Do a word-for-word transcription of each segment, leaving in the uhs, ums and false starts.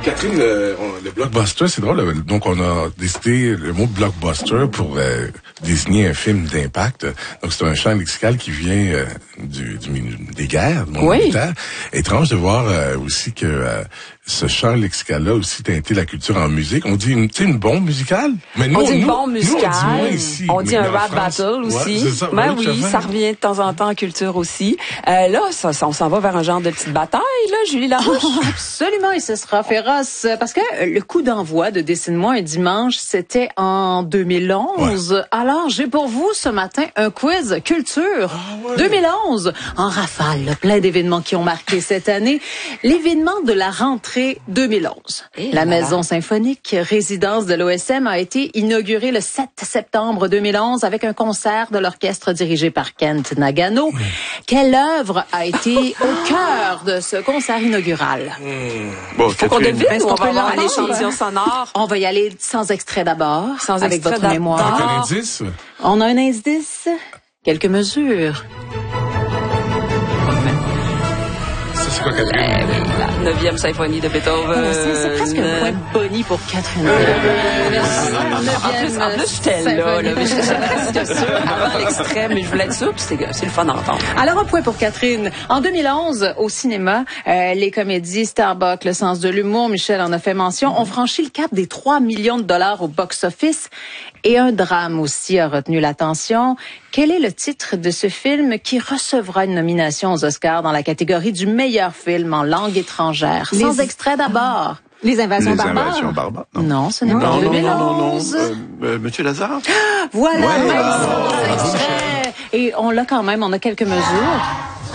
Catherine, le, on, le blockbuster, c'est drôle. Donc, on a décidé le mot blockbuster pour euh, désigner un film d'impact. Donc, c'est un champ lexical qui vient euh, du, du des guerres, du monde oui. militaire. Étrange de voir euh, aussi que euh, ce champ lexical-là aussi teinté la culture en musique. On dit une, tu sais, une bombe musicale. Mais nous, on dit une bombe musicale. Nous, on dit moins ici. On dit un rap France, battle aussi. Ouais, ça, ben oui, oui ça revient de temps en temps en culture aussi. Euh, là, ça, ça, on s'en va vers un genre de petite bataille, là, Julie Larouche. Oh, absolument, et ce sera féroce. Parce que le coup d'envoi de Dessine-moi un dimanche, c'était en deux mille onze. Ouais. Alors, j'ai pour vous ce matin un quiz culture. Ah ouais. deux mille onze, en rafale, plein d'événements qui ont marqué cette année. L'événement de la rentrée deux mille onze. Et la voilà. Maison symphonique, résidence de l'O S M, a été inaugurée le sept septembre deux mille onze avec un concert de l'orchestre dirigé par Kent Nagano. Mmh. Quelle œuvre a été au cœur de ce concert inaugural? Mmh. Bon, faut qu'on devine, est-ce qu'on peut avoir l'échantillon sonore? On va y aller sans extrait d'abord, sans avec extrait votre mémoire. Un indice? On a un indice, quelques mesures. C'est quoi, Catherine? Euh, la neuvième symphonie de Beethoven. Oh, c'est, c'est presque un point Bonnie pour Catherine. Euh, en plus, en plus j'étais là, là, mais j'étais presque sûre avant l'extrait, mais je voulais être sûre, puis c'est, c'est le fun à entendre. Alors, un point pour Catherine. En deux mille onze, au cinéma, euh, les comédies Starbuck, Le sens de l'humour, Michel en a fait mention, ont franchi le cap des trois millions de dollars au box-office. Et un drame aussi a retenu l'attention. Quel est le titre de ce film qui recevra une nomination aux Oscars dans la catégorie du meilleur film en langue étrangère? Les... Sans extrait d'abord. Les invasions Les barbares. invasions barbares. Non, non ce n'est non, pas non, deux mille onze. non, non, non, euh, euh, Monsieur Lazare. Voilà, ouais, oui, ah, c'est extrait. Et on l'a quand même, on a quelques mesures.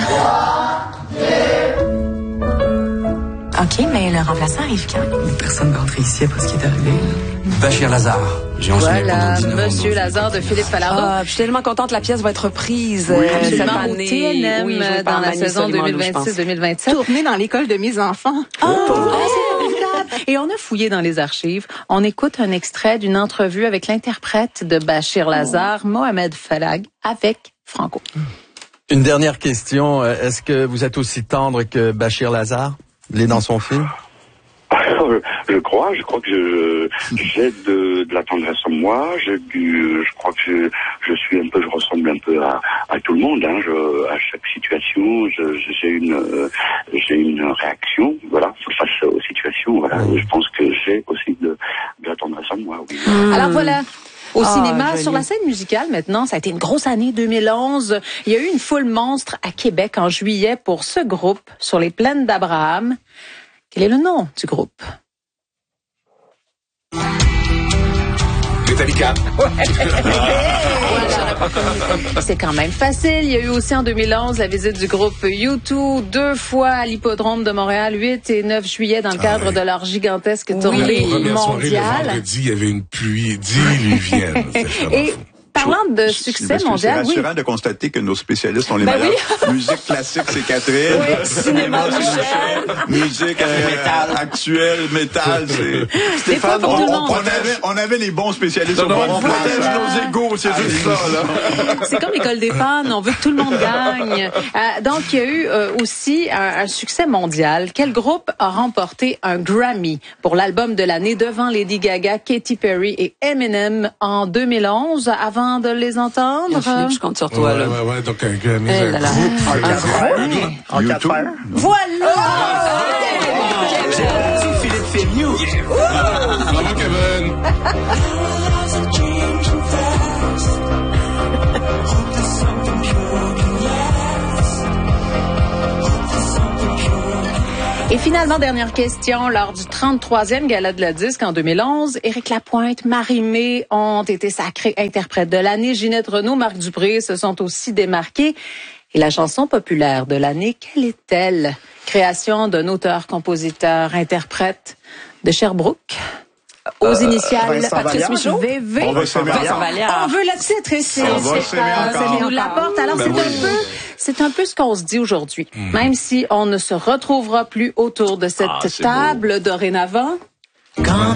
OK, mais le remplaçant arrive quand? Personne va rentrer ici après ce qui est arrivé. Bachir Lazare. J'ai enseigné voilà, pendant dix-neuf Monsieur ans. Lazare de Philippe Falardeau. Ah, je suis tellement contente, la pièce va être reprise oui, euh, cette année. année. Au T N M oui, dans la saison deux mille vingt-six deux mille vingt-sept. Tournée dans l'école de mes enfants. Oh, oh, c'est formidable. Et on a fouillé dans les archives. On écoute un extrait d'une entrevue avec l'interprète de Bachir Lazare, oh. Mohamed Falag, avec Franco. Une dernière question. Est-ce que vous êtes aussi tendre que Bachir Lazare? Il est dans son film? Je crois, je crois que je, j'ai de, de la tendresse en moi. J'ai du, je crois que je, je suis un peu, je ressemble un peu à, à tout le monde. Hein. Je, à chaque situation, je, j'ai une, euh, j'ai une réaction, voilà, face aux situations. Voilà. Mmh. Je pense que j'ai aussi de, de la tendresse en moi. Oui. Mmh. Alors voilà. Au ah, cinéma, joli. Sur la scène musicale, maintenant, ça a été une grosse année deux mille onze. Il y a eu une foule monstre à Québec en juillet pour ce groupe sur les plaines d'Abraham. Quel est le nom du groupe? Metallica. C'est quand même facile. Il y a eu aussi en deux mille onze la visite du groupe U deux, deux fois à l'hippodrome de Montréal, huit et neuf juillet, dans le cadre ah oui. de leur gigantesque tournée oui. mondiale. Soirée, le vendredi, il y avait une pluie diluvienne. Et parlant de succès mondial, c'est rassurant oui. de constater que nos spécialistes sont les ben meilleurs. Oui. Musique classique, c'est Catherine. Oui, cinéma, Michel. Musique euh, métal. actuelle, métal, c'est Stéphane. On, on, on, avait, on avait les bons spécialistes. Non, non, on protège nos égos, c'est juste ça. Là. C'est comme l'école des fans, on veut que tout le monde gagne. Euh, donc, il y a eu euh, aussi un, un succès mondial. Quel groupe a remporté un Grammy pour l'album de l'année devant Lady Gaga, Katy Perry et Eminem en deux mille onze, avant de les entendre? Philippe, je compte sur toi, ouais, là. Ouais, ouais, donc un Grammy, eh un là là. groupe. En quatre En quatre paires. Voilà! Philippe fait mieux. Bravo, Kevin! Et finalement, dernière question. Lors du trente-troisième Gala de la disque en deux mille onze, Éric Lapointe, Marie-Mé ont été sacrés interprètes de l'année. Ginette Renaud, Marc Dupré se sont aussi démarqués. Et la chanson populaire de l'année, quelle est-elle? Création d'un auteur, compositeur, interprète de Sherbrooke. Aux euh, initiales, Patrice Michaud, V V. On veut s'aimer On veut la titre et c'est, c'est, ça nous l'apporte. Alors, ben c'est oui. un peu, c'est un peu ce qu'on se dit aujourd'hui. Mmh. Même si on ne se retrouvera plus autour de cette ah, table beau. dorénavant. Quand